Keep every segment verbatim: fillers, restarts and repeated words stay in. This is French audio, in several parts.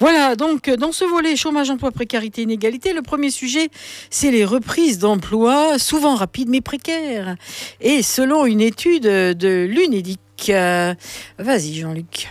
Voilà, donc dans ce volet chômage, emploi, précarité, inégalité, le premier sujet, c'est les reprises d'emploi, souvent rapides mais précaires. Et selon une étude de l'Unédic, euh, vas-y Jean-Luc.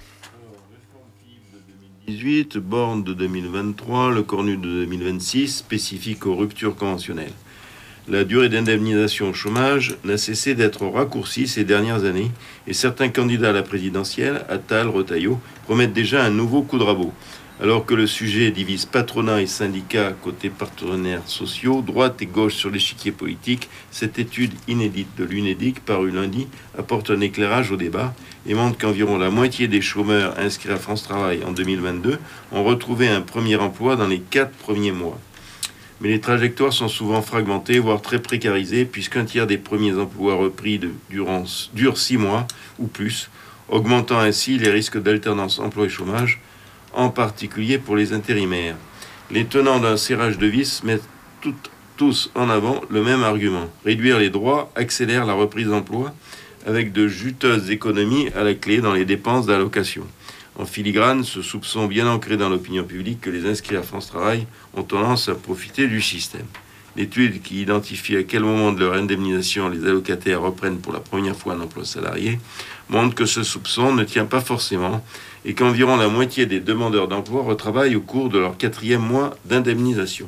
deux mille dix-huit, borne de deux mille vingt-trois, le Cornu de deux mille vingt-six, spécifique aux ruptures conventionnelles. La durée d'indemnisation au chômage n'a cessé d'être raccourcie ces dernières années et certains candidats à la présidentielle, Attal, Retailleau, promettent déjà un nouveau coup de rabot. Alors que le sujet divise patronat et syndicats côté partenaires sociaux, droite et gauche sur l'échiquier politique, cette étude inédite de l'Unédic, parue lundi, apporte un éclairage au débat et montre qu'environ la moitié des chômeurs inscrits à France Travail en deux mille vingt-deux ont retrouvé un premier emploi dans les quatre premiers mois. Mais les trajectoires sont souvent fragmentées, voire très précarisées, puisqu'un tiers des premiers emplois repris de, durant, durent six mois ou plus, augmentant ainsi les risques d'alternance emploi et chômage, en particulier pour les intérimaires. Les tenants d'un serrage de vis mettent tout, tous en avant le même argument. Réduire les droits accélère la reprise d'emploi, avec de juteuses économies à la clé dans les dépenses d'allocation. En filigrane, ce soupçon bien ancré dans l'opinion publique que les inscrits à France Travail ont tendance à profiter du système. L'étude qui identifie à quel moment de leur indemnisation les allocataires reprennent pour la première fois un emploi salarié montre que ce soupçon ne tient pas forcément et qu'environ la moitié des demandeurs d'emploi retravaillent au cours de leur quatrième mois d'indemnisation.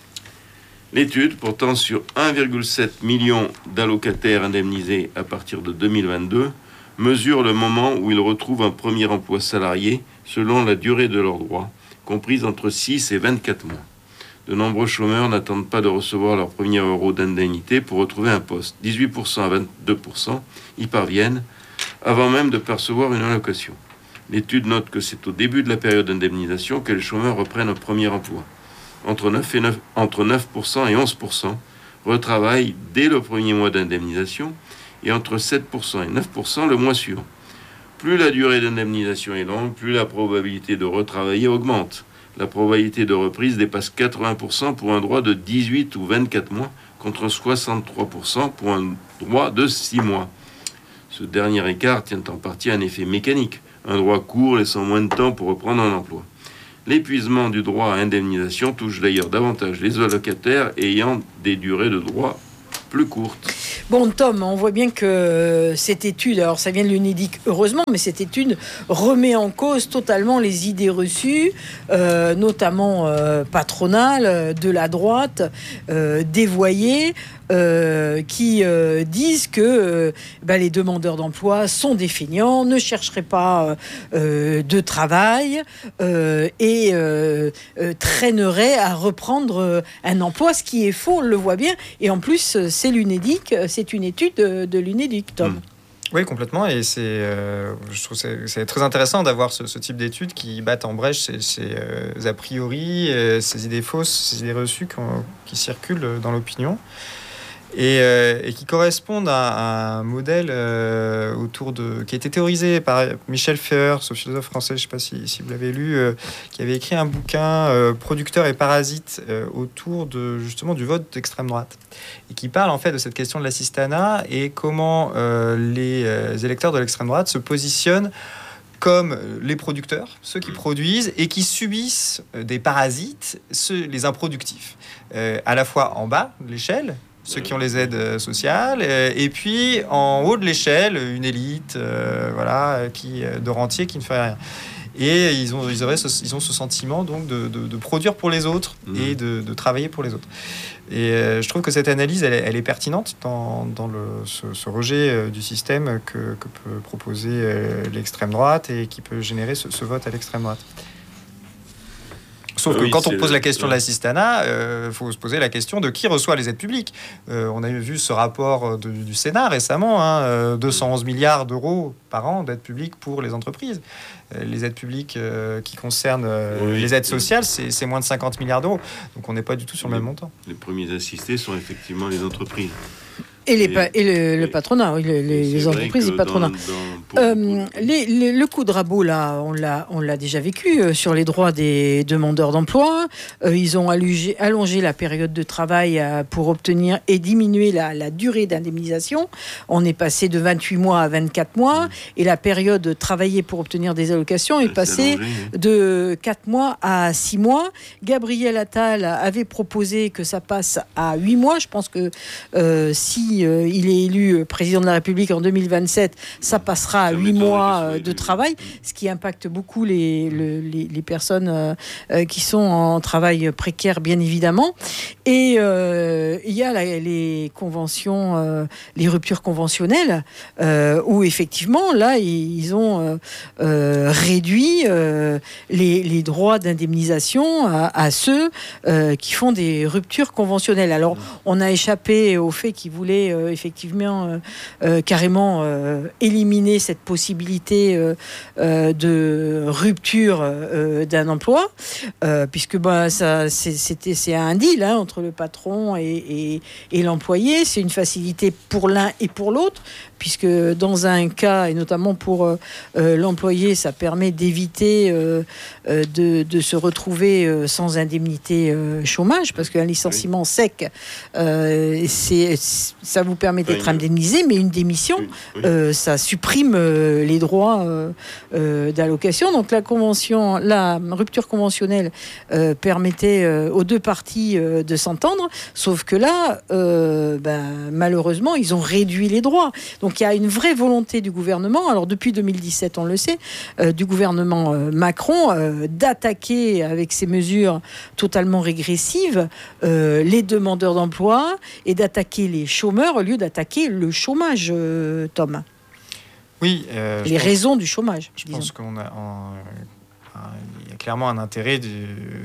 L'étude, portant sur un virgule sept million d'allocataires indemnisés à partir de deux mille vingt-deux, mesure le moment où ils retrouvent un premier emploi salarié selon la durée de leurs droits, comprise entre six et vingt-quatre mois. De nombreux chômeurs n'attendent pas de recevoir leur premier euro d'indemnité pour retrouver un poste. dix-huit pour cent à vingt-deux pour cent y parviennent avant même de percevoir une allocation. L'étude note que c'est au début de la période d'indemnisation que les chômeurs reprennent un premier emploi. Entre neuf, et neuf, entre neuf pour cent et onze pour cent retravaillent dès le premier mois d'indemnisation et entre sept pour cent et neuf pour cent le mois suivant. Plus la durée d'indemnisation est longue, plus la probabilité de retravailler augmente. La probabilité de reprise dépasse quatre-vingts pour cent pour un droit de dix-huit ou vingt-quatre mois, contre soixante-trois pour cent pour un droit de six mois. Ce dernier écart tient en partie à un effet mécanique, un droit court laissant moins de temps pour reprendre un emploi. L'épuisement du droit à indemnisation touche d'ailleurs davantage les allocataires ayant des durées de droit plus courtes. Bon, Tom, on voit bien que cette étude, alors ça vient de l'Unédic, heureusement, mais cette étude remet en cause totalement les idées reçues, euh, notamment euh, patronales, de la droite, euh, dévoyées, euh, qui euh, disent que euh, bah, les demandeurs d'emploi sont des feignants, ne chercheraient pas euh, de travail euh, et euh, euh, traîneraient à reprendre un emploi, ce qui est faux, on le voit bien. Et en plus, c'est l'Unédic, c'est une étude de, de l'Unédic, Tom. Mmh. Oui, complètement. Et c'est, euh, je trouve que c'est, c'est très intéressant d'avoir ce, ce type d'études qui battent en brèche ces, ces euh, a priori, euh, ces idées fausses, ces idées reçues qui circulent dans l'opinion. Et, euh, et qui correspondent à, à un modèle euh, autour de, qui a été théorisé par Michel Feuer, ce philosophe français, je ne sais pas si, si vous l'avez lu, euh, qui avait écrit un bouquin euh, Producteurs et parasites euh, autour de, justement du vote d'extrême droite, et qui parle en fait de cette question de l'assistanat et comment euh, les euh, électeurs de l'extrême droite se positionnent comme les producteurs, ceux qui produisent et qui subissent des parasites, ceux, les improductifs, euh, à la fois en bas de l'échelle, ceux qui ont les aides sociales, et puis en haut de l'échelle, une élite, euh, voilà, qui, de rentiers qui ne fait rien. Et ils ont, ils auraient ce, ils ont ce sentiment donc de, de, de produire pour les autres mmh. et de, de travailler pour les autres. Et euh, je trouve que cette analyse, elle, elle est pertinente dans, dans le, ce, ce rejet euh, du système que, que peut proposer euh, l'extrême droite et qui peut générer ce, ce vote à l'extrême droite. Sauf que oui, quand on pose la question de l'assistanat, il euh, faut se poser la question de qui reçoit les aides publiques. Euh, on a vu ce rapport de, du Sénat récemment, hein, euh, deux cent onze milliards d'euros par an d'aides publiques pour les entreprises. Euh, les aides publiques euh, qui concernent euh, oui, les aides sociales, c'est, c'est moins de cinquante milliards d'euros. Donc on n'est pas du tout sur le les, même montant. Les premiers assistés sont effectivement les entreprises. Et, les pa- et, le, le patronat, oui, les, les, les entreprises et le patronat. Dans, dans, euh, les, les, le coup de rabot, là, on l'a, on l'a déjà vécu euh, sur les droits des demandeurs d'emploi. Euh, ils ont allugé, allongé la période de travail euh, pour obtenir et diminuer la, la durée d'indemnisation. On est passé de vingt-huit mois à vingt-quatre mois. Mmh. Et la période travaillée pour obtenir des allocations est passée allongé, oui. de quatre mois à six mois. Gabriel Attal avait proposé que ça passe à huit mois. Je pense que euh, si euh, il est élu président de la République en deux mille vingt-sept, ça passera à huit mois euh, de travail, ce qui impacte beaucoup les, le, les, les personnes euh, qui sont en travail précaire, bien évidemment. Et euh, il y a la, les conventions, euh, les ruptures conventionnelles, euh, où effectivement, là, ils ont euh, euh, réduit euh, les, les droits d'indemnisation à, à ceux euh, qui font des ruptures conventionnelles. Alors, on a échappé au fait qu'ils voulaient euh, effectivement euh, euh, carrément euh, éliminer cette possibilité euh, euh, de rupture euh, d'un emploi, euh, puisque bah, ça, c'est, c'était, c'est un deal hein, entre le patron et, et, et l'employé. C'est une facilité pour l'un et pour l'autre, puisque dans un cas, et notamment pour euh, l'employé, ça permet d'éviter euh, euh, de, de se retrouver euh, sans indemnité euh, chômage, parce qu'un licenciement oui. sec, euh, c'est, ça vous permet d'être indemnisé, mais une démission, oui. Oui. Euh, ça supprime euh, les droits euh, euh, d'allocation. Donc la convention, la rupture conventionnelle euh, permettait euh, aux deux parties euh, de s'entendre, sauf que là, euh, ben, malheureusement, ils ont réduit les droits. Donc il y a une vraie volonté du gouvernement, alors depuis deux mille dix-sept, on le sait, euh, du gouvernement euh, Macron, euh, d'attaquer avec ces mesures totalement régressives euh, les demandeurs d'emploi et d'attaquer les chômeurs au lieu d'attaquer le chômage, euh, Tom. Oui. Euh, les raisons pense, du chômage. Je disons. pense qu'on a, en, un, il y a clairement un intérêt du,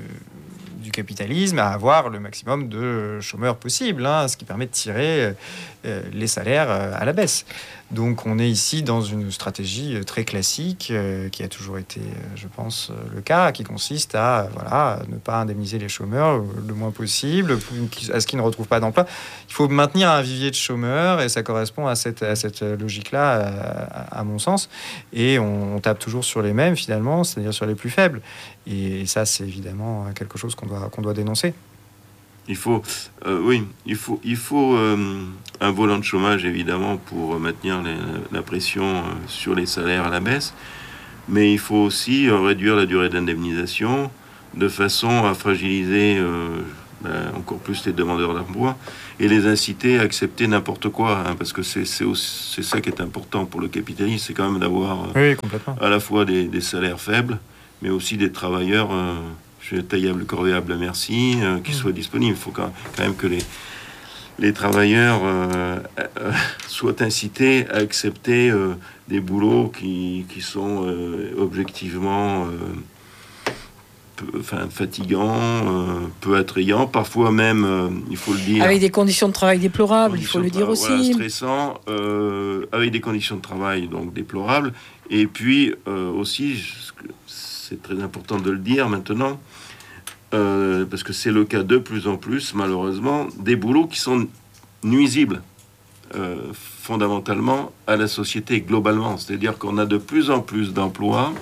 du capitalisme à avoir le maximum de chômeurs possible, hein, ce qui permet de tirer euh, les salaires euh, à la baisse. Donc on est ici dans une stratégie très classique euh, qui a toujours été, je pense, le cas, qui consiste à voilà, ne pas indemniser les chômeurs le moins possible, à ce qu'ils ne retrouvent pas d'emploi. Il faut maintenir un vivier de chômeurs et ça correspond à cette, à cette logique-là, à, à mon sens. Et on, on tape toujours sur les mêmes, finalement, c'est-à-dire sur les plus faibles. Et, et ça, c'est évidemment quelque chose qu'on doit, qu'on doit dénoncer. Il faut, euh, oui, il faut, il faut euh, un volant de chômage, évidemment, pour maintenir les, la pression euh, sur les salaires à la baisse. Mais il faut aussi euh, réduire la durée d'indemnisation de façon à fragiliser euh, ben, encore plus les demandeurs d'emploi et les inciter à accepter n'importe quoi. Hein, parce que c'est, c'est, aussi, c'est ça qui est important pour le capitalisme, c'est quand même d'avoir euh, oui, complètement. à la fois des, des salaires faibles, mais aussi des travailleurs... Euh, taillable, corvéable, merci, euh, qui mmh. soient disponibles. Il faut quand même que les, les travailleurs euh, euh, soient incités à accepter euh, des boulots qui, qui sont euh, objectivement euh, peu, enfin, fatigants, euh, peu attrayants, parfois même, euh, il faut le dire... Avec des conditions de travail déplorables, il faut le dire aussi. Voilà, stressant, euh, avec des conditions de travail donc déplorables, et puis euh, aussi, c'est très important de le dire maintenant, Euh, parce que c'est le cas de plus en plus, malheureusement, des boulots qui sont nuisibles euh, fondamentalement à la société globalement. C'est-à-dire qu'on a de plus en plus d'emplois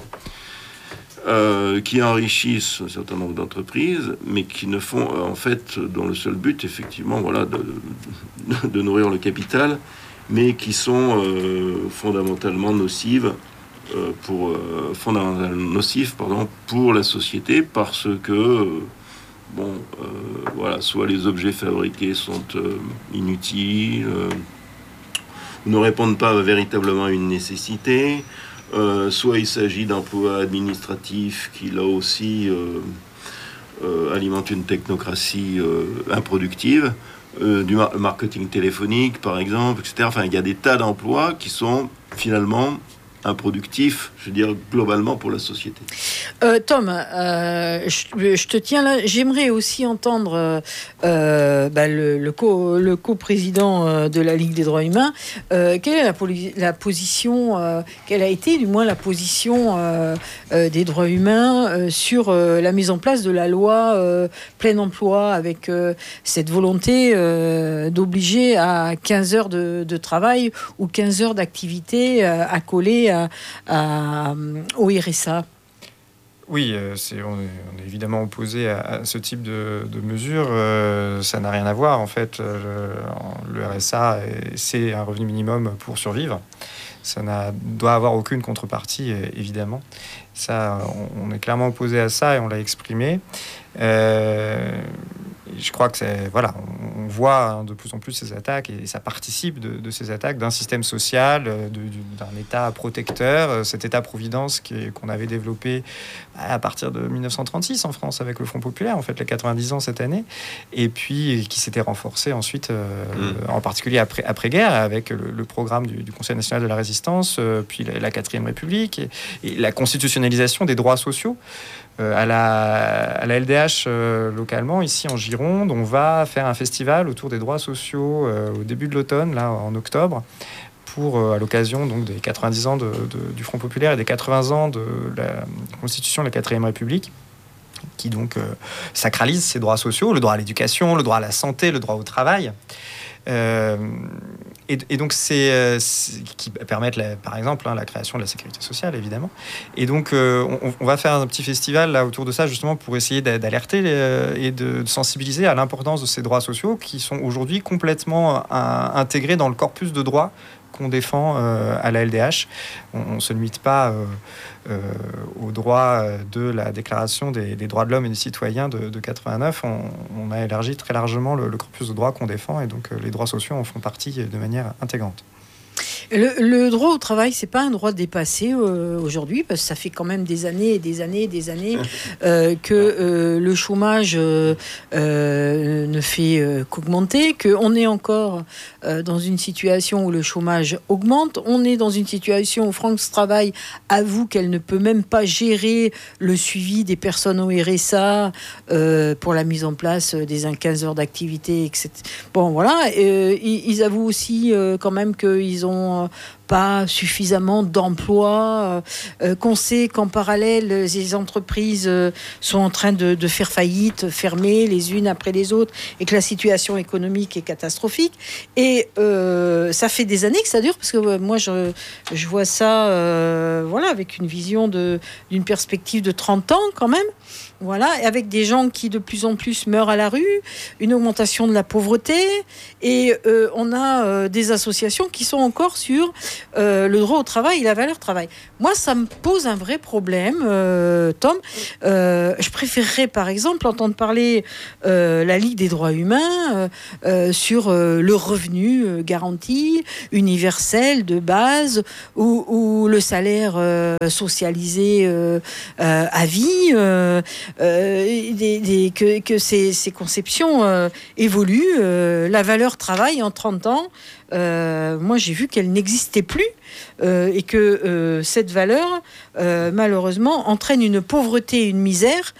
euh, qui enrichissent un certain nombre d'entreprises, mais qui ne font, euh, en fait, dont le seul but, effectivement, voilà, de, de, de nourrir le capital, mais qui sont euh, fondamentalement nocives Euh, pour euh, fondamentalement nocif pardon pour la société parce que euh, bon euh, voilà soit les objets fabriqués sont euh, inutiles euh, ne répondent pas véritablement à une nécessité euh, soit il s'agit d'emplois administratifs qui là aussi euh, euh, alimentent une technocratie euh, improductive euh, du mar- marketing téléphonique par exemple, etc. Enfin il y a des tas d'emplois qui sont finalement improductif, je veux dire, globalement pour la société. Euh, Tom, euh, je, je te tiens là. J'aimerais aussi entendre euh, bah, le, le, co, le co-président de la Ligue des droits humains. Euh, quelle est la, poli- la position, euh, quelle a été du moins la position euh, euh, des droits humains euh, sur euh, la mise en place de la loi euh, plein emploi, avec euh, cette volonté euh, d'obliger à quinze heures de, de travail ou quinze heures d'activité euh, à coller à, à, au R S A. Oui, euh, c'est, on, est, on est évidemment opposé à, à ce type de, de mesures. Euh, ça n'a rien à voir. En fait, euh, le, le R S A, c'est un revenu minimum pour survivre. Ça ne doit avoir aucune contrepartie, évidemment. Ça, on, on est clairement opposé à ça et on l'a exprimé. Euh, je crois que c'est, voilà, on, on voit hein, de plus en plus ces attaques et ça participe de, de ces attaques d'un système social, de, de, d'un État protecteur, cet État-providence qui est, qu'on avait développé à partir de dix-neuf cent trente-six en France avec le Front populaire, en fait, les quatre-vingt-dix ans cette année, et puis qui s'était renforcé ensuite, euh, mmh. en particulier après, après-guerre, avec le, le programme du, du Conseil national de la résistance, euh, puis la, la quatrième République, et, et la constitutionnalisation des droits sociaux. Euh, à, la, à la L D H euh, localement, ici en Gironde, on va faire un festival autour des droits sociaux euh, au début de l'automne, là en octobre, pour, euh, à l'occasion donc, des quatre-vingt-dix ans de, de, du Front populaire et des quatre-vingts ans de la Constitution de la quatrième République, qui donc euh, sacralise ces droits sociaux, le droit à l'éducation, le droit à la santé, le droit au travail. Euh, et, et donc c'est, c'est qui permettent la, par exemple hein, la création de la sécurité sociale évidemment, et donc euh, on, on va faire un petit festival là autour de ça justement pour essayer d'alerter les, et de, de sensibiliser à l'importance de ces droits sociaux qui sont aujourd'hui complètement un, intégrés dans le corpus de droits qu'on défend euh, à la L D H. On ne se limite pas euh, euh, aux droits de la Déclaration des, des droits de l'homme et des citoyens de, de quatre-vingt-neuf. On, on a élargi très largement le, le corpus de droits qu'on défend, et donc euh, les droits sociaux en font partie de manière intégrante. Le, le droit au travail, c'est pas un droit dépassé euh, aujourd'hui, parce que ça fait quand même des années et des années et des années euh, que euh, le chômage euh, euh, ne fait euh, qu'augmenter, qu'on est encore euh, dans une situation où le chômage augmente. On est dans une situation où France Travail avoue qu'elle ne peut même pas gérer le suivi des personnes au R S A euh, pour la mise en place des quinze heures d'activité, et cetera. Bon, voilà. Euh, ils, ils avouent aussi euh, quand même qu'ils ont pas suffisamment d'emplois, euh, qu'on sait qu'en parallèle, les entreprises euh, sont en train de, de faire faillite, fermer les unes après les autres, et que la situation économique est catastrophique. Et euh, ça fait des années que ça dure, parce que euh, moi, je, je vois ça euh, voilà, avec une vision de, d'une perspective de trente ans quand même. Voilà, et avec des gens qui de plus en plus meurent à la rue, une augmentation de la pauvreté, et euh, on a euh, des associations qui sont encore sur euh, le droit au travail et la valeur travail. Moi, ça me pose un vrai problème, euh, Tom. Euh, je préférerais, par exemple, entendre parler euh, la Ligue des droits humains euh, euh, sur euh, le revenu euh, garanti, universel, de base, ou, ou le salaire euh, socialisé euh, euh, à vie. Euh, Euh, des, des, que, que ces, ces conceptions euh, évoluent. Euh, la valeur travail en trente ans, euh, moi j'ai vu qu'elle n'existait plus euh, et que euh, cette valeur, euh, malheureusement, entraîne une pauvreté et une misère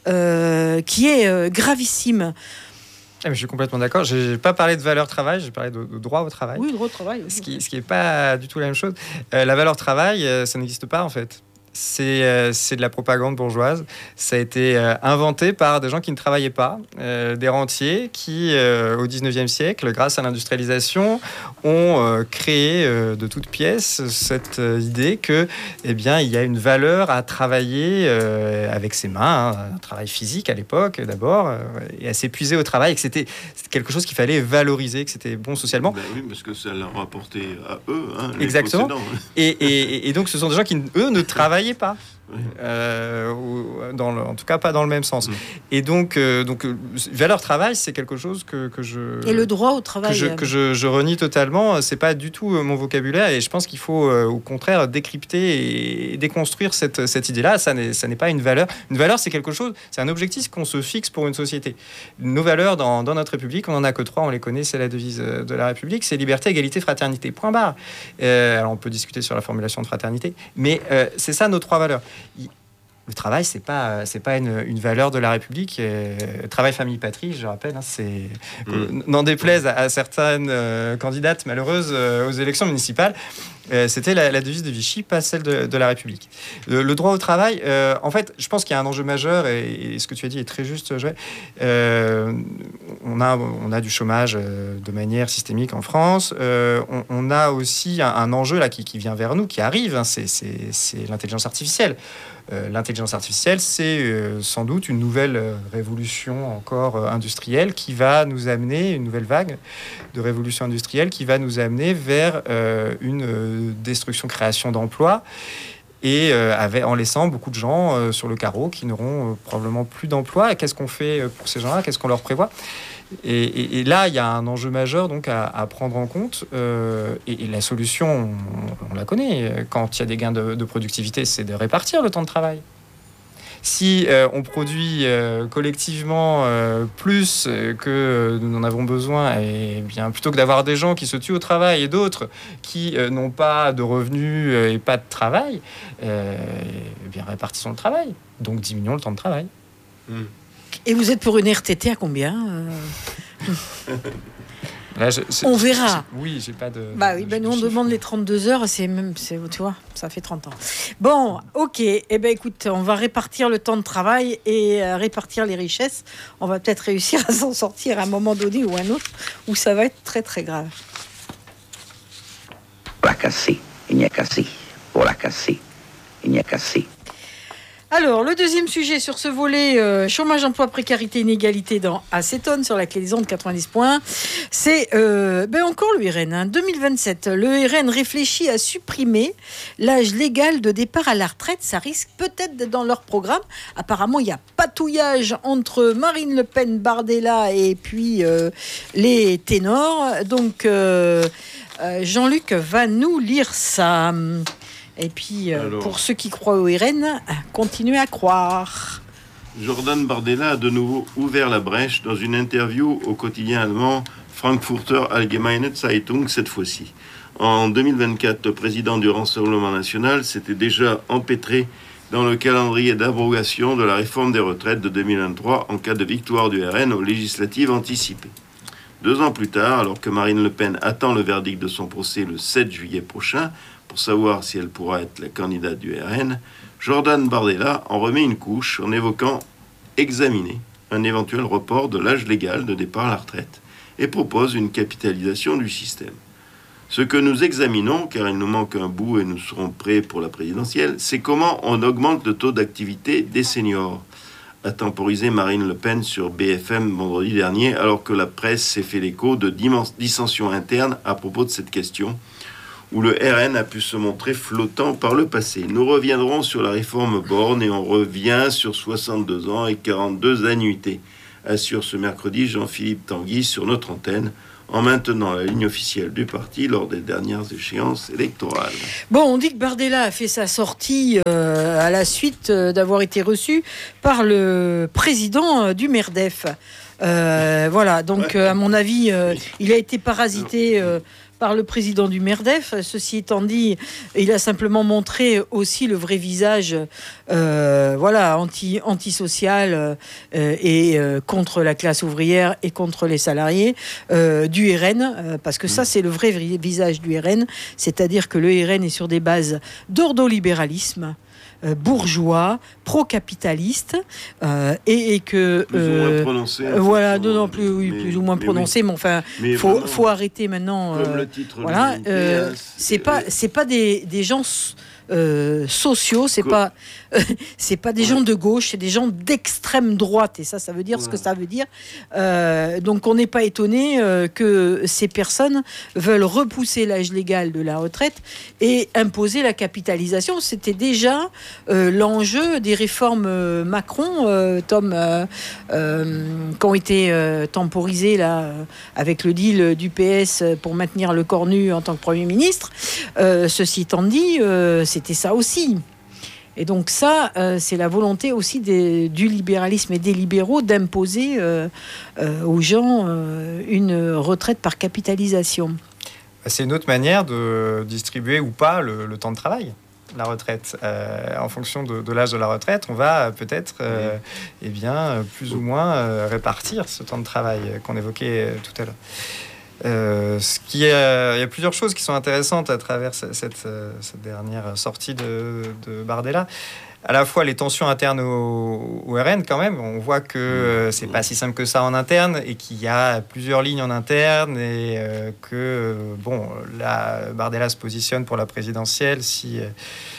euh, qui est euh, gravissime. Ah, mais je suis complètement d'accord. Je n'ai pas parlé de valeur travail, j'ai parlé de, de droit au travail. Oui, droit au travail. Ce qui n'est pas du tout la même chose. Euh, la valeur travail, euh, ça n'existe pas en fait. C'est, euh, c'est de la propagande bourgeoise. Ça a été euh, inventé par des gens qui ne travaillaient pas, euh, des rentiers qui, euh, au dix-neuvième siècle, grâce à l'industrialisation, ont euh, créé euh, de toutes pièces cette euh, idée que, eh bien, il y a une valeur à travailler euh, avec ses mains, hein, un travail physique à l'époque d'abord, euh, et à s'épuiser au travail, et que c'était, c'était quelque chose qu'il fallait valoriser, que c'était bon socialement. Ben oui, parce que ça leur rapportait à eux, hein, les exactement. possédants. Et, et, et donc, ce sont des gens qui, eux, ne travaillent pas. Oui. Euh, ou, dans le, en tout cas pas dans le même sens. Mmh. Et donc, euh, donc valeur travail, c'est quelque chose que, que je... Et le droit au travail. Que je, que je, je renie totalement. C'est pas du tout mon vocabulaire et je pense qu'il faut euh, au contraire décrypter et déconstruire cette, cette idée-là. Ça n'est, ça n'est pas une valeur. Une valeur, c'est quelque chose, c'est un objectif qu'on se fixe pour une société. Nos valeurs dans, dans notre République, on n'en a que trois, on les connaît, c'est la devise de la République, c'est liberté, égalité, fraternité. Point barre. Euh, alors on peut discuter sur la formulation de fraternité, mais euh, c'est ça nos trois valeurs. Il, Le travail, c'est pas, c'est pas une, une valeur de la République. Euh, travail, famille, patrie, je rappelle, hein, c'est mmh. n'en déplaise à, à certaines euh, candidates malheureuses euh, aux élections municipales. Euh, c'était la, la devise de Vichy, pas celle de, de la République. Le, le droit au travail, euh, en fait, je pense qu'il y a un enjeu majeur et, et ce que tu as dit est très juste, Joël. Euh, on a, on a du chômage euh, de manière systémique en France. Euh, on, on a aussi un, un enjeu là qui, qui vient vers nous, qui arrive. Hein, c'est, c'est, c'est l'intelligence artificielle. Euh, l'intelligence artificielle, c'est euh, sans doute une nouvelle euh, révolution encore euh, industrielle qui va nous amener, une nouvelle vague de révolution industrielle qui va nous amener vers euh, une euh, destruction-création d'emplois et euh, avec, en laissant beaucoup de gens euh, sur le carreau qui n'auront euh, probablement plus d'emploi. Et qu'est-ce qu'on fait pour ces gens-là ? Qu'est-ce qu'on leur prévoit ? Et, et, et là, il y a un enjeu majeur donc à, à prendre en compte. Euh, et, et la solution, on, on la connaît. Quand il y a des gains de, de productivité, c'est de répartir le temps de travail. Si euh, on produit euh, collectivement euh, plus que nous en avons besoin, et bien plutôt que d'avoir des gens qui se tuent au travail et d'autres qui euh, n'ont pas de revenus et pas de travail, euh, et bien répartissons le travail. Donc diminuons le temps de travail. Mmh. Et vous êtes pour une R T T à combien euh... Là, je, on verra. Je, oui, j'ai pas de. Bah oui, ben nous on demande les trente-deux heures, c'est même, c'est, tu vois, ça fait trente ans. Bon, ok. Eh ben écoute, on va répartir le temps de travail et euh, répartir les richesses. On va peut-être réussir à s'en sortir à un moment donné ou un autre, où ça va être très très grave. Pour la casser, il n'y a qu'assez. Pour la casser, il n'y a qu'assez. Alors, le deuxième sujet sur ce volet, euh, chômage, emploi, précarité, inégalité dans Acétone, sur la clé des ondes quatre-vingt-dix points, c'est euh, ben encore le R N. Hein, deux mille vingt-sept, le R N réfléchit à supprimer l'âge légal de départ à la retraite. Ça risque peut-être d'être dans leur programme. Apparemment, il y a patouillage entre Marine Le Pen, Bardella et puis euh, les ténors. Donc, euh, euh, Jean-Luc va nous lire ça. Et puis, euh, Alors, pour ceux qui croient au R N, continuez à croire. Jordan Bardella a de nouveau ouvert la brèche dans une interview au quotidien allemand Frankfurter Allgemeine Zeitung cette fois-ci. En deux mille vingt-quatre, le président du Rassemblement national s'était déjà empêtré dans le calendrier d'abrogation de la réforme des retraites de deux mille vingt-trois en cas de victoire du R N aux législatives anticipées. Deux ans plus tard, alors que Marine Le Pen attend le verdict de son procès le sept juillet prochain, pour savoir si elle pourra être la candidate du R N, Jordan Bardella en remet une couche en évoquant examiner un éventuel report de l'âge légal de départ à la retraite et propose une capitalisation du système. Ce que nous examinons, car il nous manque un bout et nous serons prêts pour la présidentielle, c'est comment on augmente le taux d'activité des seniors, a temporisé Marine Le Pen sur B F M vendredi dernier, alors que la presse s'est fait l'écho de dissensions internes à propos de cette question, où le R N a pu se montrer flottant par le passé. Nous reviendrons sur la réforme Borne et on revient sur soixante-deux ans et quarante-deux annuités, assure ce mercredi Jean-Philippe Tanguy sur notre antenne, en maintenant la ligne officielle du parti lors des dernières échéances électorales. Bon, on dit que Bardella a fait sa sortie euh, à la suite euh, d'avoir été reçu par le président euh, du MERDEF. Euh, voilà, donc euh, à mon avis, euh, il a été parasité... Euh, par le président du MERDEF. Ceci étant dit, il a simplement montré aussi le vrai visage euh, voilà, anti, antisocial euh, et euh, contre la classe ouvrière et contre les salariés euh, du R N, euh, parce que ça, c'est le vrai visage du R N, c'est-à-dire que le R N est sur des bases d'ordolibéralisme, bourgeois, pro-capitaliste, euh, et, et que plus euh, ou moins prononcé, euh, voilà, non, non, plus, oui, mais, plus ou moins mais prononcé, oui. mais enfin, il faut, faut arrêter maintenant. Comme euh, le titre voilà, de euh, c'est pas, c'est pas des, des gens euh, sociaux. C'est Co- pas, euh, c'est pas des gens de gauche, c'est des gens d'extrême droite. Et ça, ça veut dire ce que ça veut dire. Euh, donc, on n'est pas étonné euh, que ces personnes veulent repousser l'âge légal de la retraite et imposer la capitalisation. C'était déjà euh, l'enjeu des réformes euh, Macron, euh, Tom, euh, euh, qui ont été euh, temporisées là, euh, avec le deal du P S pour maintenir le Cornu en tant que Premier ministre. Euh, ceci étant dit, euh, c'était ça aussi. Et donc ça, euh, c'est la volonté aussi des, du libéralisme et des libéraux d'imposer euh, euh, aux gens euh, une retraite par capitalisation. C'est une autre manière de distribuer ou pas le, le temps de travail, la retraite. Euh, en fonction de, de l'âge de la retraite, on va peut-être euh, eh bien, plus ou moins euh, répartir ce temps de travail qu'on évoquait tout à l'heure. Euh, ce qui est, il y a plusieurs choses qui sont intéressantes à travers cette, cette, cette dernière sortie de, de Bardella. À la fois les tensions internes au, au R N, quand même, on voit que euh, c'est pas si simple que ça en interne et qu'il y a plusieurs lignes en interne et euh, que euh, bon, là, Bardella se positionne pour la présidentielle si euh,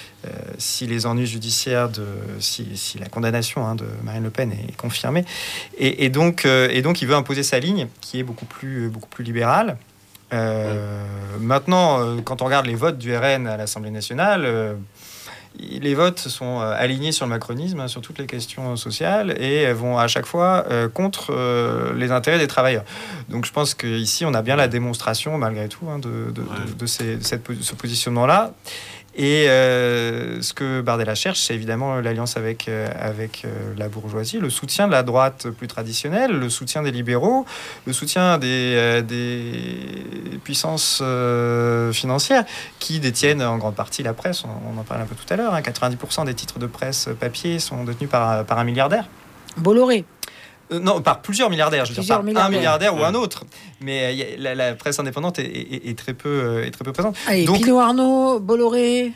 si les ennuis judiciaires de si, si la condamnation hein, de Marine Le Pen est confirmée et, et donc euh, et donc il veut imposer sa ligne qui est beaucoup plus beaucoup plus libérale. Euh, ouais. Maintenant, euh, quand on regarde les votes du R N à l'Assemblée nationale. Euh, Les votes sont alignés sur le macronisme, hein, sur toutes les questions sociales, et vont à chaque fois euh, contre euh, les intérêts des travailleurs. Donc je pense qu'ici, on a bien la démonstration, malgré tout, hein, de, de, ouais. de, de, ces, de cette, ce positionnement-là. Et euh, ce que Bardella cherche, c'est évidemment l'alliance avec, euh, avec euh, la bourgeoisie, le soutien de la droite plus traditionnelle, le soutien des libéraux, le soutien des, euh, des puissances euh, financières qui détiennent en grande partie la presse. On, on en parlait un peu tout à l'heure, hein, quatre-vingt-dix pour cent des titres de presse papier sont détenus par, par un milliardaire. Bolloré. Euh, non, par plusieurs milliardaires, je veux plusieurs dire, par milliardaires. un milliardaire ou un autre. Mais euh, la, la presse indépendante est, est, est, très peu, est très peu présente. Allez, donc, Pinault Arnaud, Bolloré.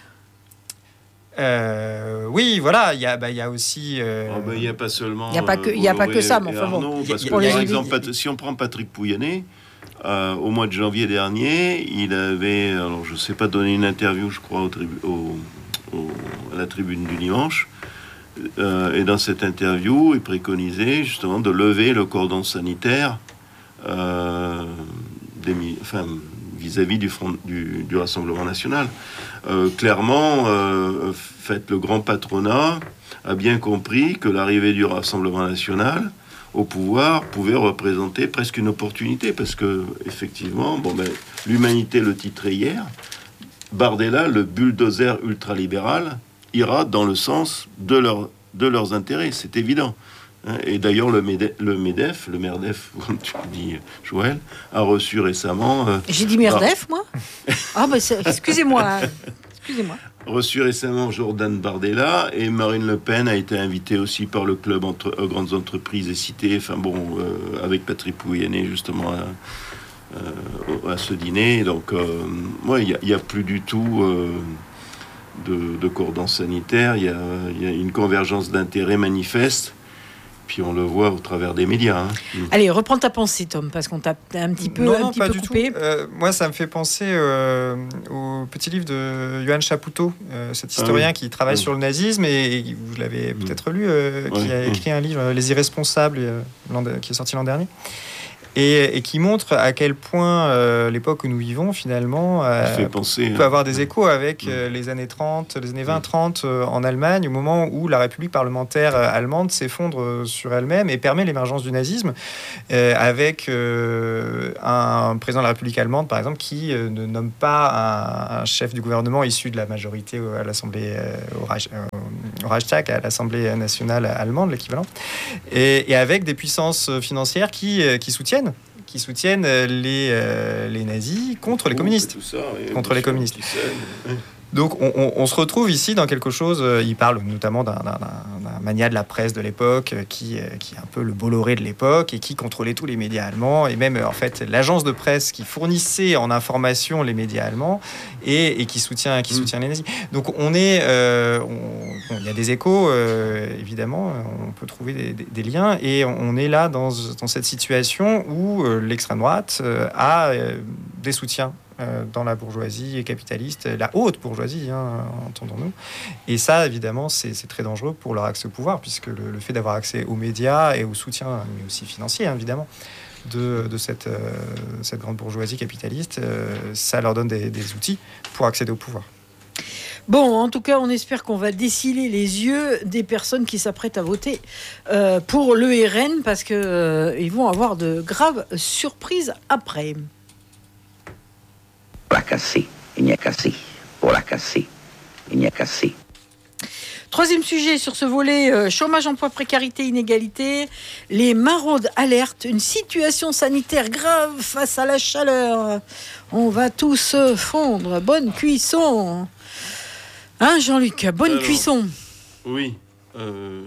Euh, oui, voilà, il y a, bah, y a aussi. Il euh, oh, bah, n'y a pas seulement. Il n'y a pas que, il y a pas que ça, mais enfin bon. Parce que, par exemple, Pat- si on prend Patrick Pouyanné, euh, au mois de janvier dernier, il avait, alors je ne sais pas, donné une interview, je crois, au tribu- au, au, à la tribune du dimanche. Euh, et dans cette interview, il préconisait justement de lever le cordon sanitaire euh, des, enfin, vis-à-vis du, front, du, du Rassemblement national. Euh, clairement, euh, fait, le grand patronat a bien compris que l'arrivée du Rassemblement national au pouvoir pouvait représenter presque une opportunité, parce que effectivement, bon, ben, l'Humanité le titrait hier, Bardella, le bulldozer ultralibéral, ira dans le sens de, leur, de leurs intérêts, c'est évident. Et d'ailleurs, le, Mede, le MEDEF, le MERDEF, comme tu dis, Joël, a reçu récemment... Euh, J'ai dit MERDEF, bah, moi Ah, bah, c'est, excusez-moi. Excusez-moi. Reçu récemment Jordan Bardella, et Marine Le Pen a été invitée aussi par le club entre, euh, Grandes Entreprises et Cités, enfin bon, euh, avec Patrick Pouyanné, justement, à, euh, à ce dîner. Donc, euh, ouais, il n'y a, a plus du tout... Euh, De, de cordon sanitaire, il y, a, il y a une convergence d'intérêts manifeste, puis on le voit au travers des médias. Hein. Allez, reprends ta pensée, Tom, parce qu'on t'a un petit peu, non, un non, petit pas peu du coupé. Tout. Euh, moi, ça me fait penser euh, au petit livre de Johann Chapoutot, euh, cet historien ah, oui. qui travaille oui. sur le nazisme, et, et vous l'avez peut-être lu, euh, oui. qui a écrit un livre, Les Irresponsables, euh, qui est sorti l'an dernier. Et, et qui montre à quel point euh, l'époque où nous vivons, finalement, euh, fait penser, peut avoir des échos avec euh, les années trente, les années vingt trente euh, en Allemagne, au moment où la République parlementaire allemande s'effondre sur elle-même et permet l'émergence du nazisme, euh, avec euh, un président de la République allemande, par exemple, qui euh, ne nomme pas un, un chef du gouvernement issu de la majorité à l'Assemblée, euh, au, Reich, euh, au Reichstag, à l'Assemblée nationale allemande, l'équivalent, et, et avec des puissances financières qui, euh, qui soutiennent qui soutiennent les, euh, les nazis contre les communistes. Tout ça, oui, contre les communistes. Donc on, on, on se retrouve ici dans quelque chose, euh, il parle notamment d'un, d'un, d'un mania de la presse de l'époque, euh, qui, euh, qui est un peu le Bolloré de l'époque, et qui contrôlait tous les médias allemands, et même euh, en fait l'agence de presse qui fournissait en information les médias allemands, et, et qui, soutient, qui mmh. soutient les nazis. Donc on est... Euh, on, bon, il y a des échos, euh, évidemment, on peut trouver des, des, des liens, et on est là dans, dans cette situation où euh, l'extrême droite euh, a euh, des soutiens euh, dans la bourgeoisie capitaliste, la haute bourgeoisie, hein, entendons-nous. Et ça, évidemment, c'est, c'est très dangereux pour leur accès au pouvoir, puisque le, le fait d'avoir accès aux médias et au soutien, mais aussi financier, hein, évidemment, de, de cette, euh, cette grande bourgeoisie capitaliste, euh, ça leur donne des, des outils pour accéder au pouvoir. Bon, en tout cas, on espère qu'on va déciler les yeux des personnes qui s'apprêtent à voter euh, pour l'E R N, parce qu'ils euh, vont avoir de graves surprises après. Pour la casser, il n'y a qu'assez. Pour la casser, il n'y a qu'assez. Troisième sujet sur ce volet, euh, chômage, emploi, précarité, inégalité. Les maraudes alertent une situation sanitaire grave face à la chaleur. On va tous fondre. Bonne cuisson. Hein, Jean-Luc, bonne Alors, cuisson. Oui. Euh,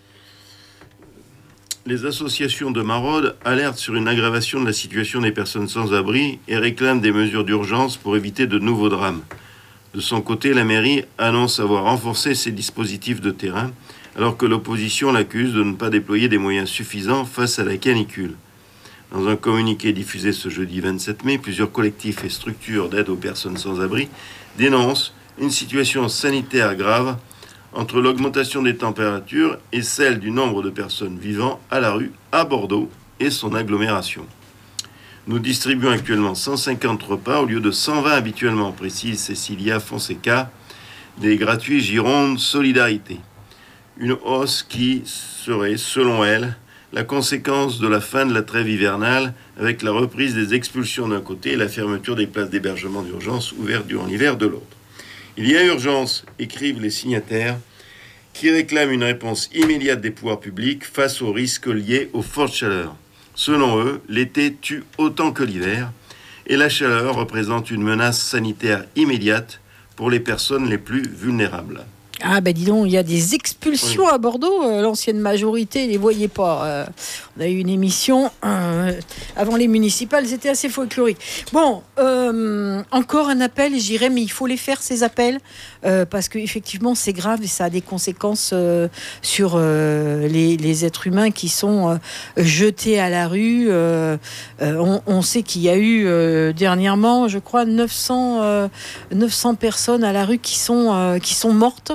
les associations de maraudes alertent sur une aggravation de la situation des personnes sans abri et réclament des mesures d'urgence pour éviter de nouveaux drames. De son côté, la mairie annonce avoir renforcé ses dispositifs de terrain, alors que l'opposition l'accuse de ne pas déployer des moyens suffisants face à la canicule. Dans un communiqué diffusé ce jeudi vingt-sept mai, plusieurs collectifs et structures d'aide aux personnes sans abri dénoncent une situation sanitaire grave entre l'augmentation des températures et celle du nombre de personnes vivant à la rue à Bordeaux et son agglomération. Nous distribuons actuellement cent cinquante repas au lieu de cent vingt habituellement, précise Cécilia Fonseca, des gratuits Gironde Solidarité. Une hausse qui serait, selon elle, la conséquence de la fin de la trêve hivernale avec la reprise des expulsions d'un côté et la fermeture des places d'hébergement d'urgence ouvertes durant l'hiver de l'autre. Il y a urgence, écrivent les signataires, qui réclament une réponse immédiate des pouvoirs publics face aux risques liés aux fortes chaleurs. Selon eux, l'été tue autant que l'hiver, et la chaleur représente une menace sanitaire immédiate pour les personnes les plus vulnérables. Ah ben dis donc, il y a des expulsions Oui. à Bordeaux. Euh, l'ancienne majorité, les voyait pas. Euh, on a eu une émission euh, avant les municipales, c'était assez folklorique. Bon, euh, encore un appel, j'irai, mais il faut les faire ces appels euh, parce que effectivement c'est grave et ça a des conséquences euh, sur euh, les, les êtres humains qui sont euh, jetés à la rue. Euh, euh, on, on sait qu'il y a eu euh, dernièrement, je crois, neuf cents, euh, neuf cents personnes à la rue qui sont euh, qui sont mortes.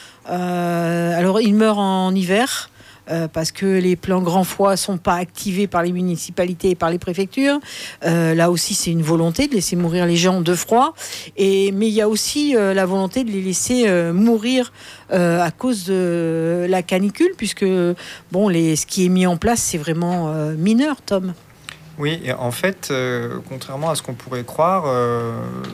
Euh, alors, ils meurent en hiver euh, parce que les plans grand froid ne sont pas activés par les municipalités et par les préfectures. Euh, là aussi, c'est une volonté de laisser mourir les gens de froid. Et, mais il y a aussi euh, la volonté de les laisser euh, mourir euh, à cause de la canicule, puisque bon, les, ce qui est mis en place, c'est vraiment euh, mineur, Tom. Oui, et en fait, euh, contrairement à ce qu'on pourrait croire, euh,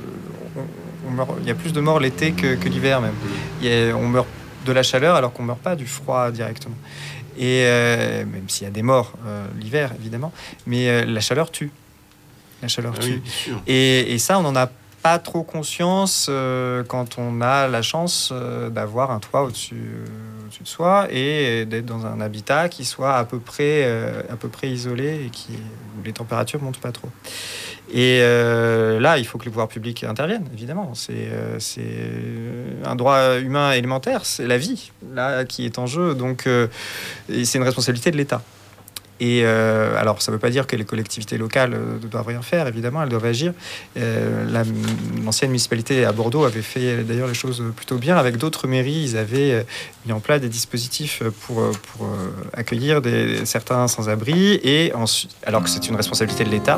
on, on meurt, il y a plus de morts l'été que, que l'hiver même. Il y a, on meurt de la chaleur alors qu'on ne meurt pas du froid directement. Et euh, même s'il y a des morts euh, l'hiver, évidemment, mais euh, la chaleur tue. La chaleur Ah tue. oui, bien sûr. Et, et ça, on n'en a pas trop conscience euh, quand on a la chance euh, d'avoir un toit au-dessus, euh, au-dessus de soi et d'être dans un habitat qui soit à peu près, euh, à peu près isolé et qui, où les températures montent pas trop. Et euh, là, il faut que les pouvoirs publics interviennent, évidemment. C'est, euh, c'est un droit humain élémentaire, c'est la vie là qui est en jeu. Donc, euh, et c'est une responsabilité de l'État. Et euh, alors, ça ne veut pas dire que les collectivités locales euh, ne doivent rien faire, évidemment, elles doivent agir. Euh, la, l'ancienne municipalité à Bordeaux avait fait d'ailleurs les choses plutôt bien. Avec d'autres mairies, ils avaient euh, mis en place des dispositifs pour, pour euh, accueillir des, certains sans-abri, et ensuite, alors que c'est une responsabilité de l'État.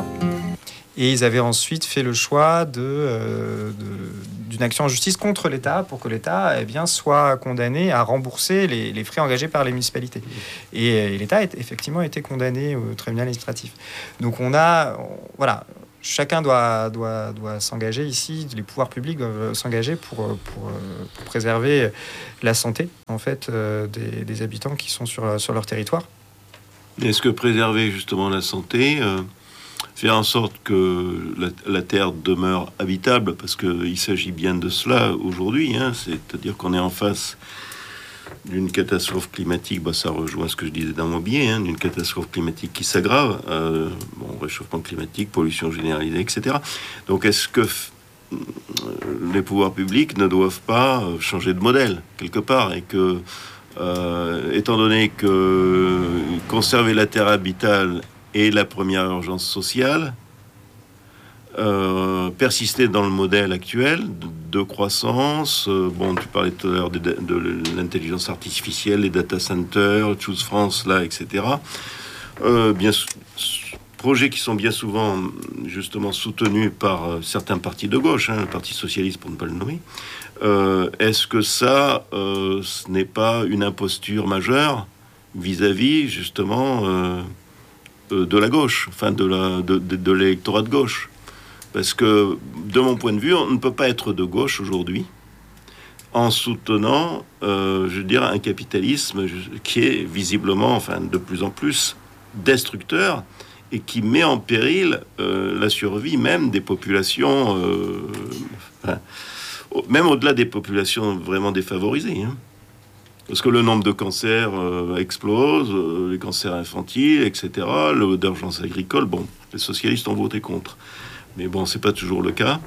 Et ils avaient ensuite fait le choix de, euh, de, d'une action en justice contre l'État pour que l'État eh bien, soit condamné à rembourser les, les frais engagés par les municipalités. Et, et l'État a effectivement été condamné au tribunal administratif. Donc on a... On, voilà, chacun doit, doit, doit s'engager ici, les pouvoirs publics doivent s'engager pour, pour, pour préserver la santé en fait, des, des habitants qui sont sur, sur leur territoire. Est-ce que préserver justement la santé... Euh... faire en sorte que la, la Terre demeure habitable, parce qu'il s'agit bien de cela aujourd'hui, hein, c'est-à-dire qu'on est en face d'une catastrophe climatique, bah, ça rejoint ce que je disais dans mon billet, hein, d'une catastrophe climatique qui s'aggrave, euh, bon, réchauffement climatique, pollution généralisée, et cetera. Donc est-ce que f- les pouvoirs publics ne doivent pas changer de modèle, quelque part, et que, euh, étant donné que conserver la Terre habitable et la première urgence sociale, euh, persister dans le modèle actuel de, de croissance. Euh, bon, tu parlais tout à l'heure de, de, de l'intelligence artificielle, les data centers, Choose France, là, et cetera. Euh, bien, projets qui sont bien souvent justement soutenus par euh, certains partis de gauche, hein, le Parti socialiste pour ne pas le nommer. Euh, est-ce que ça, euh, ce n'est pas une imposture majeure vis-à-vis justement euh, euh, de la gauche, enfin de, la, de, de, de l'électorat de gauche? Parce que, de mon point de vue, on ne peut pas être de gauche aujourd'hui en soutenant, euh, je veux dire, un capitalisme qui est visiblement, enfin, de plus en plus destructeur et qui met en péril euh, la survie même des populations, euh, enfin, même au-delà des populations vraiment défavorisées. Hein. Parce que le nombre de cancers euh, explose, euh, les cancers infantiles, et cetera, le d'urgence agricole, bon, les socialistes ont voté contre. Mais bon, c'est pas toujours le cas.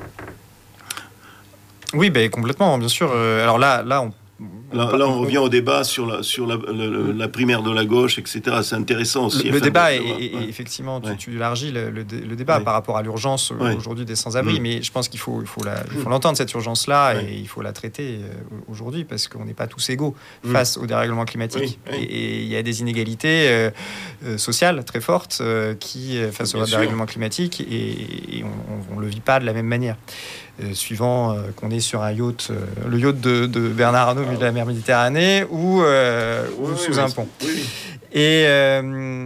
Oui, ben, complètement, bien sûr. Euh, alors là, là, on, là, là, on revient au débat sur la, sur la, la, la primaire de la gauche, et cetera. C'est intéressant aussi. Le, le enfin, débat, est, est, ouais. effectivement, tu, ouais. tu élargis le, le, le débat ouais. par rapport à l'urgence ouais. aujourd'hui des sans-abri, mmh. mais je pense qu'il faut, il faut, la, il faut l'entendre, cette urgence-là, ouais. et il faut la traiter aujourd'hui, parce qu'on n'est pas tous égaux mmh. face au dérèglement climatique. Oui, oui. Et il y a des inégalités euh, euh, sociales très fortes euh, qui, face Bien au sûr. dérèglement climatique, et, et on ne le vit pas de la même manière. Euh, suivant euh, qu'on est sur un yacht, euh, le yacht de, de Bernard Arnault, au milieu de la mer Méditerranée, ou, euh, oui, ou sous oui, un pont. Oui. Et, euh,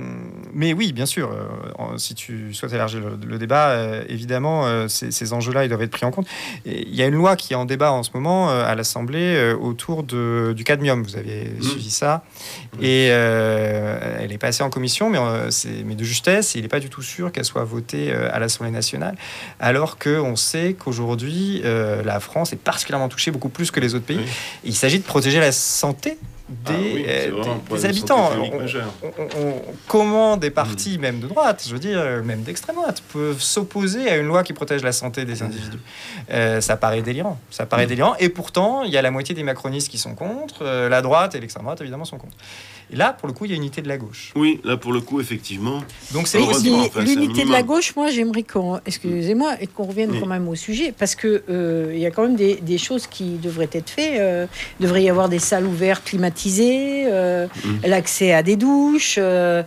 mais oui, bien sûr, euh, si tu souhaites élargir le, le débat, euh, évidemment, euh, ces, ces enjeux-là, ils doivent être pris en compte. Et il y a une loi qui est en débat en ce moment euh, à l'Assemblée euh, autour de, du cadmium. Vous avez mmh. suivi ça. Mmh. Et euh, elle est passée en commission, mais, euh, c'est, mais de justesse, et il n'est pas du tout sûr qu'elle soit votée euh, à l'Assemblée nationale, alors qu'on sait qu'aujourd'hui, euh, la France est particulièrement touchée, beaucoup plus que les autres pays. Oui. Il s'agit de protéger la santé des, ah oui, euh, des, des habitants. On, on, on, comment des partis, mmh. même de droite, je veux dire, même d'extrême droite, peuvent s'opposer à une loi qui protège la santé des individus? euh, Ça paraît délirant. Ça paraît mmh. délirant. Et pourtant, il y a la moitié des macronistes qui sont contre. Euh, la droite et l'extrême droite, évidemment, sont contre. Et là, pour le coup, il y a unité de la gauche. Oui, là, pour le coup, effectivement. Donc, c'est enfin, l'unité de la gauche. Moi, j'aimerais qu'on, excusez-moi, et qu'on revienne oui. quand même au sujet, parce que euh, il y a quand même des, des choses qui devraient être faites. Euh, il devrait y avoir des salles ouvertes, climatisées, euh, mmh. l'accès à des douches, euh,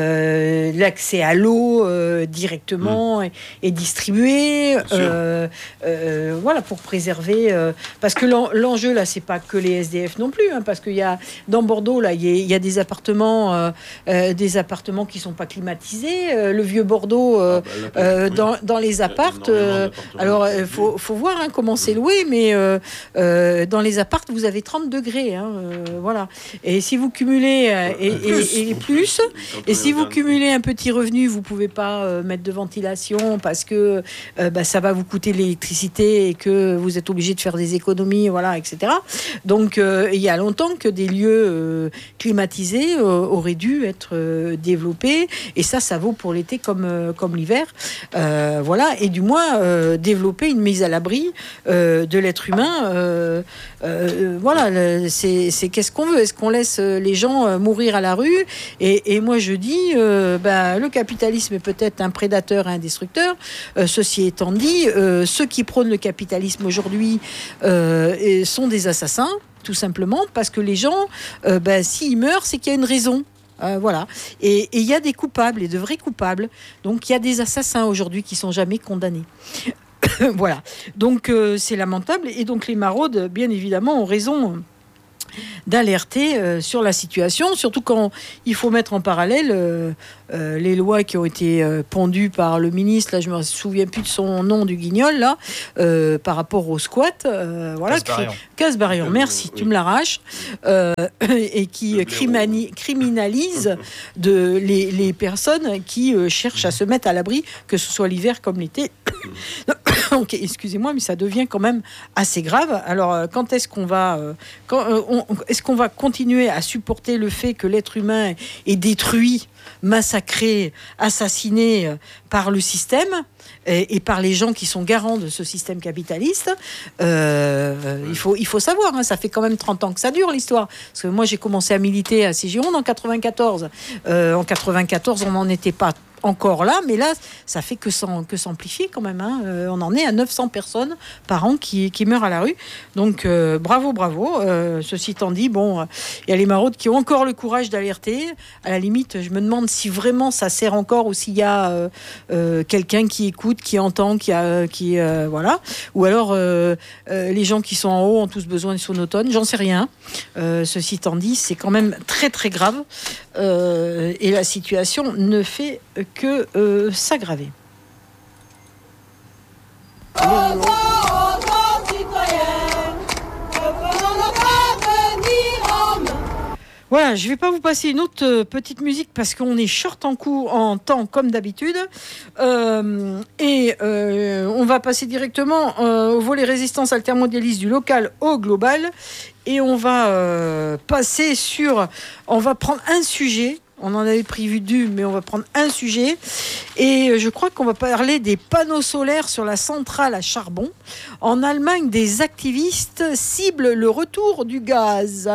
euh, l'accès à l'eau euh, directement mmh. et, et distribué. Euh, euh, voilà, pour préserver. Euh, parce que l'en, l'enjeu là, c'est pas que les S D F non plus, hein, parce qu'il y a dans Bordeaux là, il y a, il y a des appartements, euh, euh, des appartements qui sont pas climatisés. Euh, le vieux Bordeaux, euh, ah bah, euh, dans, oui. dans les appartes. Euh, alors, il faut, faut voir hein, comment c'est loué, mais euh, euh, dans les appartes, vous avez trente degrés. Hein, euh, voilà. Et si vous cumulez euh, et, plus, et, et plus, et si vous cumulez un petit revenu, vous pouvez pas euh, mettre de ventilation parce que euh, bah, ça va vous coûter l'électricité et que vous êtes obligé de faire des économies, voilà, et cetera. Donc, euh, il y a longtemps que des lieux euh, climatisés euh, auraient dû être euh, développés, et ça, ça vaut pour l'été comme euh, comme l'hiver, euh, voilà. Et du moins euh, développer une mise à l'abri euh, de l'être humain. Euh, euh, voilà, le, c'est, c'est qu'est-ce qu'on veut? Est-ce qu'on laisse les gens mourir à la rue? Et, et moi, je dis, euh, ben, le capitalisme est peut-être un prédateur et un destructeur. Euh, ceci étant dit, euh, ceux qui prônent le capitalisme aujourd'hui euh, sont des assassins, tout simplement, parce que les gens, euh, ben, s'ils meurent, c'est qu'il y a une raison. Euh, voilà. Et il y a des coupables, et de vrais coupables. Donc, il y a des assassins aujourd'hui qui sont jamais condamnés. Voilà. Donc, euh, c'est lamentable. Et donc, les maraudes, bien évidemment, ont raison d'alerter euh, sur la situation, surtout quand il faut mettre en parallèle euh, euh, les lois qui ont été euh, pondues par le ministre, là je me souviens plus de son nom, du Guignol, là, euh, par rapport au squat, euh, voilà, Kasbarian, merci, tu me l'arraches, euh, et qui crimani- criminalise de, les, les personnes qui euh, cherchent à se mettre à l'abri, que ce soit l'hiver comme l'été. Ok, excusez-moi, mais ça devient quand même assez grave. Alors, quand est-ce qu'on va, quand, euh, on, est-ce qu'on va continuer à supporter le fait que l'être humain est détruit, massacré, assassiné par le système et, et par les gens qui sont garants de ce système capitaliste? euh, il faut, il faut savoir, hein, ça fait quand même trente ans que ça dure l'histoire. Parce que moi, j'ai commencé à militer à Cégironde en quatre-vingt-quatorze. Euh, en quatre-vingt-quatorze, on n'en était pas encore là, mais là, ça fait que, s'en, que s'amplifier quand même. Hein. Euh, on en est à neuf cents personnes par an qui, qui meurent à la rue. Donc, euh, bravo, bravo. Euh, ceci étant dit, bon, il y a les maraudes qui ont encore le courage d'alerter. À la limite, je me demande si vraiment ça sert encore ou s'il y a euh, euh, quelqu'un qui écoute, qui entend, qui a, qui euh, voilà. Ou alors euh, euh, les gens qui sont en haut ont tous besoin de sonotone. J'en sais rien. Euh, ceci étant dit, c'est quand même très très grave euh, et la situation ne fait que euh, s'aggraver. Voilà, je ne vais pas vous passer une autre euh, petite musique parce qu'on est short en coup, en temps comme d'habitude. Euh, et euh, on va passer directement euh, au volet résistance altermondialiste du local au global. Et on va euh, passer sur... On va prendre un sujet. On en avait prévu deux, mais on va prendre un sujet. Et je crois qu'on va parler des panneaux solaires sur la centrale à charbon. En Allemagne, des activistes ciblent le retour du gaz.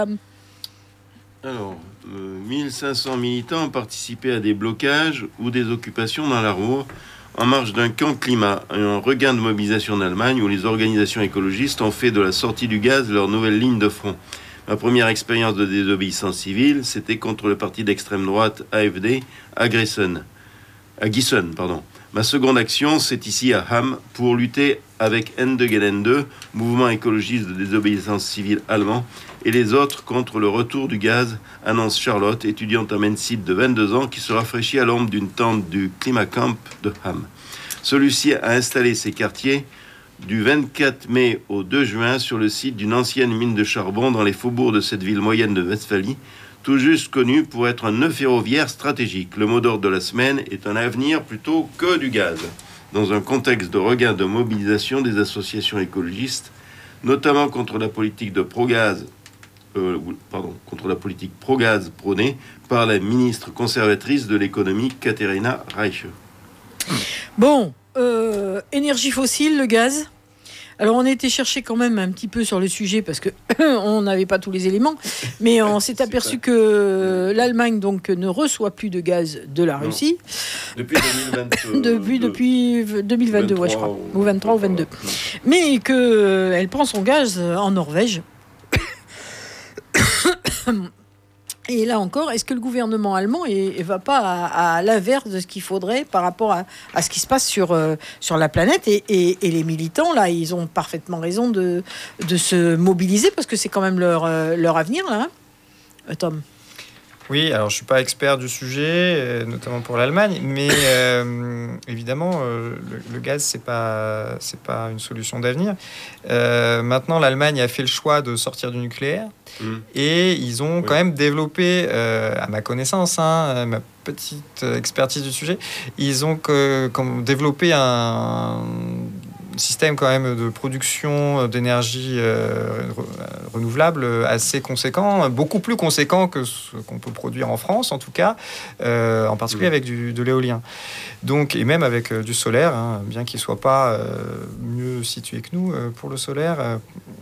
Alors, euh, mille cinq cents militants ont participé à des blocages ou des occupations dans la Ruhr en marge d'un camp climat, un regain de mobilisation en Allemagne où les organisations écologistes ont fait de la sortie du gaz leur nouvelle ligne de front. Ma première expérience de désobéissance civile, c'était contre le parti d'extrême droite A F D à Gießen. À Gießen, pardon. Ma seconde action, c'est ici à Hamm pour lutter avec Ende Gelände, mouvement écologiste de désobéissance civile allemand, et les autres contre le retour du gaz, annonce Charlotte, étudiante en médecine de vingt-deux ans, qui se rafraîchit à l'ombre d'une tente du Klimacamp de Hamm. Celui-ci a installé ses quartiers du vingt-quatre mai au deux juin sur le site d'une ancienne mine de charbon dans les faubourgs de cette ville moyenne de Westphalie, tout juste connue pour être un nœud ferroviaire stratégique. Le mot d'ordre de la semaine est un avenir plutôt que du gaz. Dans un contexte de regain de mobilisation des associations écologistes, notamment contre la politique de pro-gaz, euh, pardon, contre la politique pro-gaz prônée par la ministre conservatrice de l'économie, Katharina Reiche. Bon, euh, énergie fossile, le gaz. Alors on a été chercher quand même un petit peu sur le sujet parce que on n'avait pas tous les éléments, mais on s'est aperçu que l'Allemagne donc ne reçoit plus de gaz de la Russie. Non. Depuis deux mille vingt-deux. depuis depuis deux mille vingt-deux, ouais, je crois, ou vingt-trois ou vingt-deux. Mais que elle prend son gaz en Norvège. Et là encore, est-ce que le gouvernement allemand ne va pas à, à l'inverse de ce qu'il faudrait par rapport à, à ce qui se passe sur, euh, sur la planète et, et, et les militants, là, ils ont parfaitement raison de, de se mobiliser parce que c'est quand même leur, euh, leur avenir, là, hein, Tom. Oui, alors je ne suis pas expert du sujet, euh, notamment pour l'Allemagne, mais euh, évidemment, euh, le, le gaz, ce n'est pas, c'est pas une solution d'avenir. Euh, maintenant, l'Allemagne a fait le choix de sortir du nucléaire mmh. et ils ont oui. quand même développé, euh, à ma connaissance, hein, ma petite expertise du sujet, ils ont que, comme, développé un système quand même de production d'énergie euh, renouvelable assez conséquent, beaucoup plus conséquent que ce qu'on peut produire en France en tout cas, euh, en particulier mmh. avec du, de l'éolien. Donc, et même avec euh, du solaire, hein, bien qu'il ne soit pas euh, mieux situé que nous euh, pour le solaire. Euh,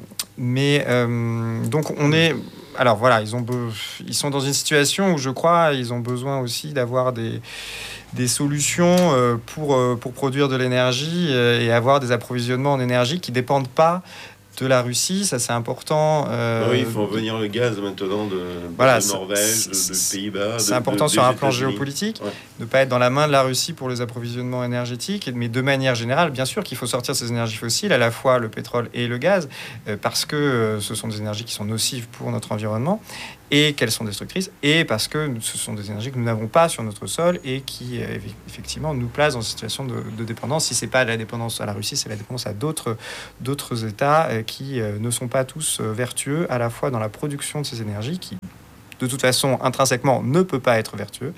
mais euh, donc on est... Alors voilà, ils, ont be- ils sont dans une situation où je crois ils ont besoin aussi d'avoir des... des solutions euh, pour, euh, pour produire de l'énergie euh, et avoir des approvisionnements en énergie qui ne dépendent pas de la Russie. Ça, c'est important. Euh, oui, il faut venir le gaz maintenant de, de, voilà, de Norvège, de, de Pays-Bas. C'est de, important de, sur un plan États-Unis. géopolitique, ouais. de ne pas être dans la main de la Russie pour les approvisionnements énergétiques. Mais de manière générale, bien sûr qu'il faut sortir ces énergies fossiles, à la fois le pétrole et le gaz, euh, parce que euh, ce sont des énergies qui sont nocives pour notre environnement et qu'elles sont destructrices, et parce que ce sont des énergies que nous n'avons pas sur notre sol et qui, euh, effectivement, nous placent dans une situation de, de dépendance. Si ce n'est pas la dépendance à la Russie, c'est la dépendance à d'autres, d'autres États euh, qui euh, ne sont pas tous euh, vertueux, à la fois dans la production de ces énergies, qui, de toute façon, intrinsèquement, ne peut pas être vertueux,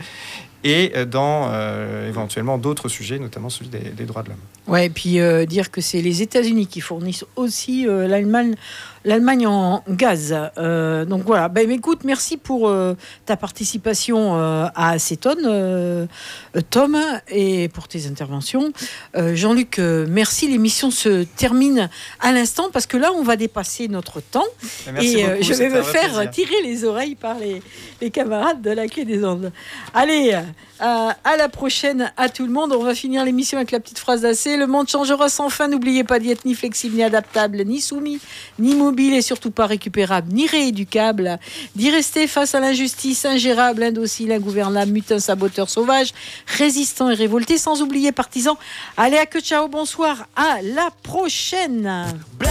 et dans euh, éventuellement d'autres sujets, notamment celui des, des droits de l'homme. Ouais, et puis euh, dire que c'est les États-Unis qui fournissent aussi euh, l'Allemagne, l'Allemagne en gaz. Euh, donc voilà. Ben écoute, merci pour euh, ta participation euh, à Acétone, euh, Tom, et pour tes interventions. Euh, Jean-Luc, euh, merci. L'émission se termine à l'instant parce que là, on va dépasser notre temps. Merci et euh, beaucoup, je vais me faire plaisir. tirer les oreilles par les, les camarades de la Clé des Ondes. Allez. À, à la prochaine à tout le monde. On va finir l'émission avec la petite phrase d'A C. Le monde changera sans fin. N'oubliez pas d'y être ni flexible, ni adaptable, ni soumis, ni mobile et surtout pas récupérable, ni rééducable. D'y rester face à l'injustice, ingérable, indocile, ingouvernable, mutin, saboteur, sauvage, résistant et révolté. Sans oublier partisan. Allez, à que ciao, bonsoir. À la prochaine.